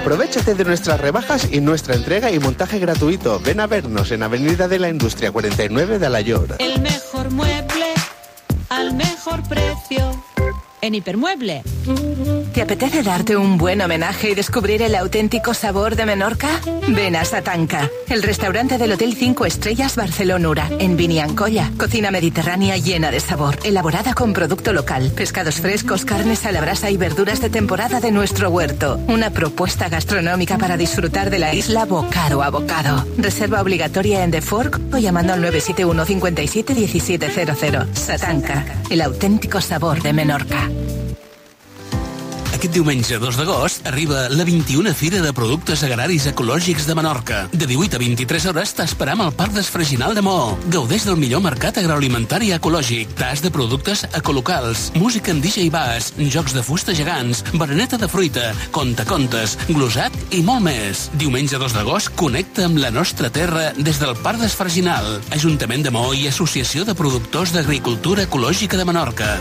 Aprovéchate de nuestras rebajas y nuestra entrega y montaje gratuito. Ven a vernos en Avenida de la Industria 49 de Alaior. El mejor mueble al mejor precio. En Hipermueble. ¿Te apetece darte un buen homenaje y descubrir el auténtico sabor de Menorca? Ven a Satanca, el restaurante del Hotel 5 Estrellas Barcelona, en Biniancolla. Cocina mediterránea llena de sabor, elaborada con producto local, pescados frescos, carnes a la brasa y verduras de temporada de nuestro huerto. Una propuesta gastronómica para disfrutar de la isla bocado a bocado. Reserva obligatoria en The Fork o llamando al 971 57 1700. Satanca, el auténtico sabor de Menorca. Aquest diumenge 2 d'agost arriba la 21a Fira de Productes Agraris Ecològics de Menorca. De 18 a 23 hores t'esperam al Parc d'Esfreginal de Maó. Gaudeix del millor mercat agroalimentari ecològic, tas de productes ecolocals, música en DJ bass, jocs de fusta gegants, bereneta de fruita, contacontes, glosat i molt més. Diumenge 2 d'agost connecta amb la nostra terra des del Parc d'Esfreginal, Ajuntament de Maó i Associació de Productors d'Agricultura Ecològica de Menorca.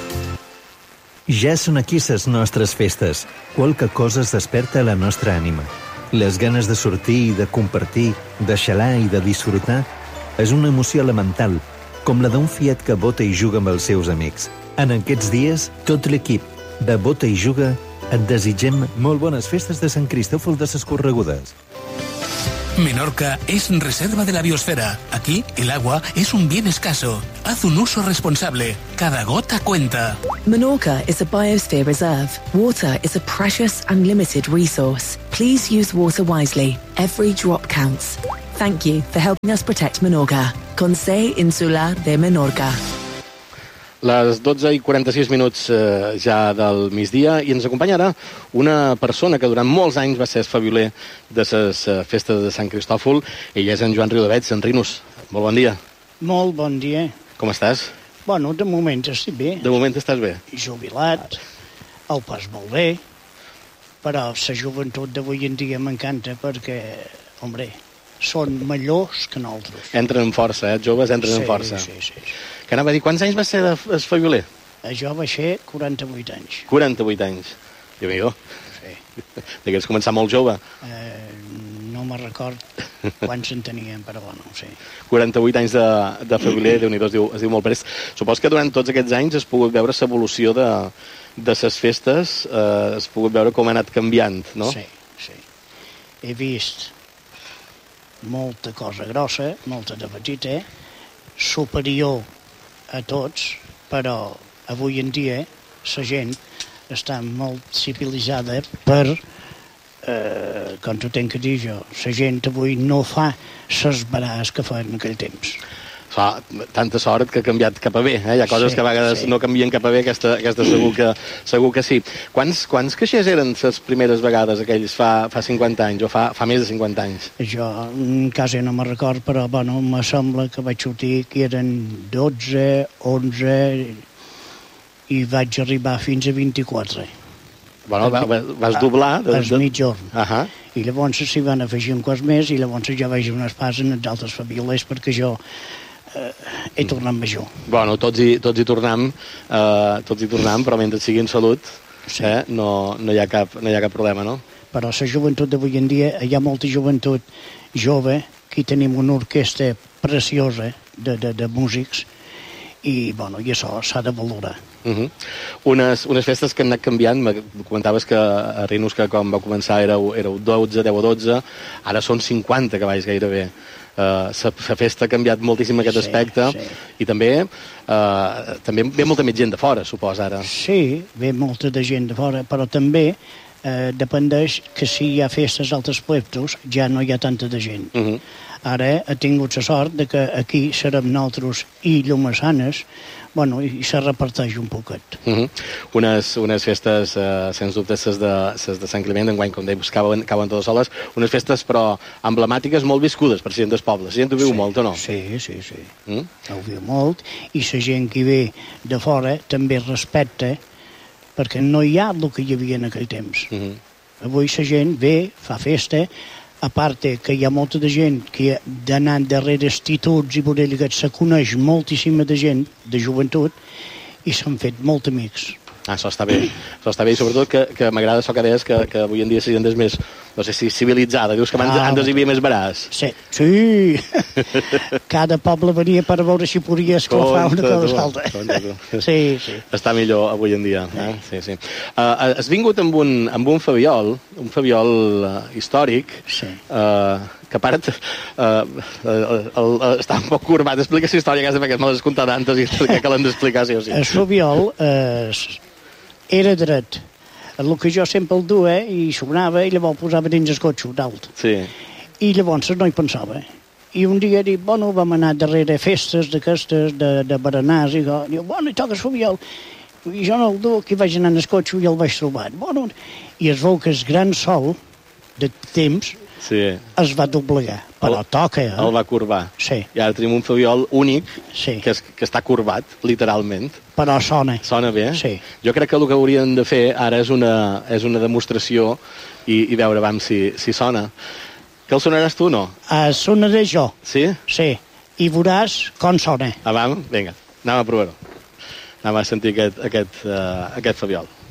Ja són aquí les nostres festes. Qualque cosa es desperta a la nostra ànima. Les ganes de sortir i de compartir, de xalar i de disfrutar és una emoció elemental, com la d'un Fiat que bota i juga amb els seus amics. En aquests dies, tot l'equip de Bota i Juga et desitgem molt bones festes de Sant Cristòfol de ses Corregudes. Menorca es reserva de la biosfera. Aquí, el agua es un bien escaso. Haz un uso responsable. Cada gota cuenta. Menorca is a biosphere reserve. Water is a precious and limited resource. Please use water wisely. Every drop counts. Thank you for helping us protect Menorca. Consell Insular de Menorca. Les 12:46 ja del migdia i ens acompanya ara una persona que durant molts anys va ser esfaviler de les festes de Sant Cristòfol. Ell és en Joan Riudavets. En Rinus, molt bon dia. Molt bon dia. Com estàs? Bueno, de moment estic bé. De moment estàs bé? Jubilat, el pas molt bé, però la joventut d'avui en dia m'encanta perquè, hombre, són millors que nosaltres. Entren amb força, joves entren amb força. Sí. Que anava a dir, quants anys va ser esfaviler? Jo va ser 48 anys. 48 anys. Déu-n'hi-do. Sí. Degués començar molt jove. No me'n record quants en teníem, però bueno, sí. 48 anys de faviler, Déu-n'hi-do, es diu molt prest. Supos que durant tots aquests anys has pogut veure l'evolució de les festes, has pogut veure com ha anat canviant, no? Sí. He vist molta cosa grossa, molta de petita, superior a tots, però avui en dia la gent està molt civilitzada per, com t'ho tenc que dir jo, la gent avui no fa les baràs que fa en aquell temps. Fa tanta sort que ha canviat cap a bé, eh? Hi ha coses que a vegades no canvien cap a bé, aquesta segur que sí. Quants caixers eren les primeres vegades aquells fa 50 anys o fa més de 50 anys? Jo quasi no me'n record, però bueno, me sembla que vaig sortir que eren 12, 11 i vaig arribar fins a 24. Bueno, vas doblar. És mitjorn. I llavors s'hi van afegir un cos més i llavors ja vaig unes pas en els altres favilers perquè jo he tornat major. Bueno, tots hi tornem, però mentre sigui en salut no hi ha cap problema, no? Però la joventut d'avui en dia, hi ha molta joventut jove, aquí tenim una orquestra preciosa de músics i això s'ha de valorar. Unes festes que han anat canviant, comentaves que a Rinus que quan va començar éreu 10 o 12, ara són 50 cavalls gairebé. La festa ha canviat moltíssim aquest aspecte i també ve molta més gent de fora, suposa, ara. Sí, ve molta de gent de fora, però també dependeix que si hi ha festes a altres puestos ja no hi ha tanta de gent. Ara he tingut la sort de que aquí serem nosaltres i Llomassanes, i se reparteix un poquet. Unes festes, sens dubte, ses de Sant Climent, d'enguany, com deies, cauen totes soles, unes festes, però emblemàtiques, molt viscudes per gent dels pobles. La gent ho viu molt, o no? Sí. Ho viu molt, i la gent que ve de fora també respecta, perquè no hi ha el que hi havia en aquell temps. Avui la gent ve, fa festa, a part que hi ha molta de gent que d'anar darrere instituts i vorell que se coneix moltíssima de gent de joventut i s'han fet molts amics. Això està bé, i sobretot que m'agrada això que deies, que avui en dia la gent és més, no sé si civilitzada, dius que abans hi havia més baràs. Sí. Cada poble venia per veure si podia esclafar una cosa altra. Sí. Està millor avui en dia. Sí. Has vingut amb un fabiol històric, que a part està un poc curvat. Explica la història que me l'has contat antes i que l'hem d'explicar, sí o sí. El fabiol era dret. El que jo sempre el duia i sonava i llavors posava dins el cotxe d'alt. Sí. I llavors no hi pensava. I un dia dic, vam anar darrere festes d'aquestes, de berenars, i diu, hi toca el fabiol. I jo no el duia, que vaig anar en el cotxe i el vaig trobar. I es veu que el gran sol de temps es va doblegar, però toca. El va curvar. Sí. I ara tenim un fabiol únic que està curvat, literalment. Però sona. Sona bé? Sí. Jo crec que el que hauríem de fer ara és una demostració i veure si sona. Que el sonaràs tu o no? Sonaré jo. Sí? Sí. I veuràs com sona. Vinga, anem a provar-ho. Anem a sentir aquest fabiol.